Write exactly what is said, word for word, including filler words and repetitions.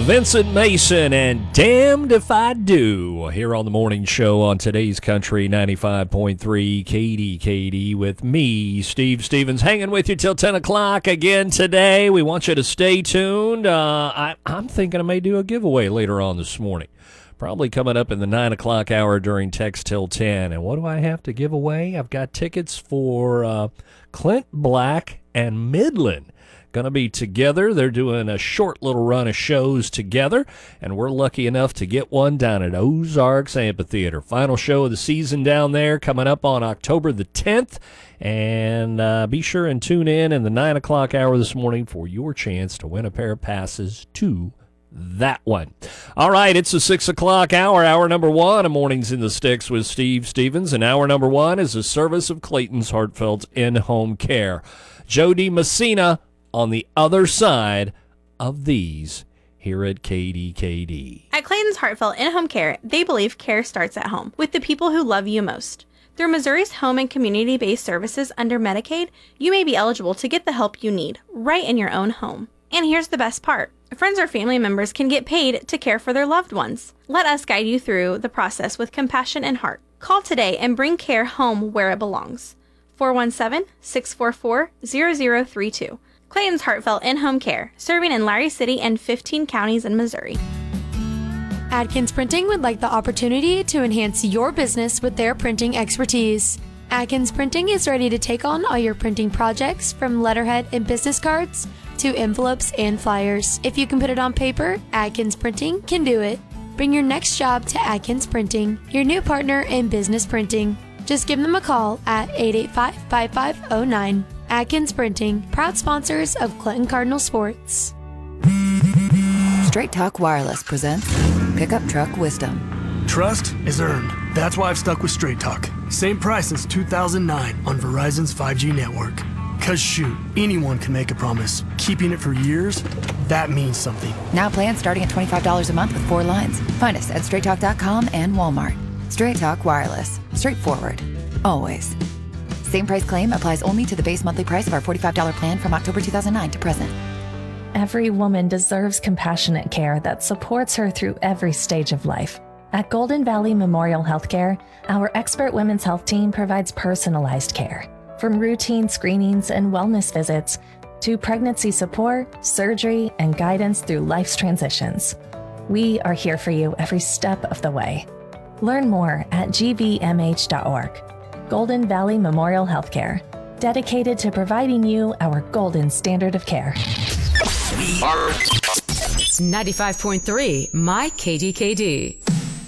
Vincent Mason and Damned If I Do here on the morning show on today's Country ninety-five point three K D K D with me, Steve Stevens, hanging with you till ten o'clock again today. We want you to stay tuned. Uh, I, I'm thinking I may do a giveaway later on this morning. Probably coming up in the nine o'clock hour during Text Till ten. And what do I have to give away? I've got tickets for uh, Clint Black and Midland. Going to be together. They're doing a short little run of shows together, and we're lucky enough to get one down at Ozarks Amphitheater. Final show of the season down there coming up on October the tenth. And uh, be sure and tune in in the nine o'clock hour this morning for your chance to win a pair of passes to that one. All right, it's the six o'clock hour, hour number one of Mornings in the Sticks with Steve Stevens, and hour number one is a service of Clayton's Heartfelt In-Home Care. Jody Messina on the other side of these here at K D K D. At Clayton's Heartfelt In-Home Care, they believe care starts at home with the people who love you most. Through Missouri's home and community-based services under Medicaid, you may be eligible to get the help you need right in your own home. And here's the best part. Friends or family members can get paid to care for their loved ones. Let us guide you through the process with compassion and heart. Call today and bring care home where it belongs. four one seven, six four four, zero zero three two. Clayton's Heartfelt In-Home Care, serving in Larry City and fifteen counties in Missouri. Adkins Printing would like the opportunity to enhance your business with their printing expertise. Adkins Printing is ready to take on all your printing projects, from letterhead and business cards to envelopes and flyers. If you can put it on paper, Adkins Printing can do it. Bring your next job to Adkins Printing, your new partner in business printing. Just give them a call at eight eight five, five five zero nine. Adkins Printing, proud sponsors of Clinton Cardinal Sports. Straight Talk Wireless presents Pickup Truck Wisdom. Trust is earned. That's why I've stuck with Straight Talk. Same price since two thousand nine on Verizon's five G network. Cause shoot, anyone can make a promise. Keeping it for years, that means something. Now plans starting at twenty-five dollars a month with four lines. Find us at straight talk dot com and Walmart. Straight Talk Wireless. Straightforward. Always. Same price claim applies only to the base monthly price of our forty-five dollars plan from October two thousand nine to present. Every woman deserves compassionate care that supports her through every stage of life. At Golden Valley Memorial Healthcare, our expert women's health team provides personalized care. From routine screenings and wellness visits to pregnancy support, surgery, and guidance through life's transitions. We are here for you every step of the way. Learn more at g v m h dot org. Golden Valley Memorial Healthcare, dedicated to providing you our golden standard of care. ninety-five point three My K D K D.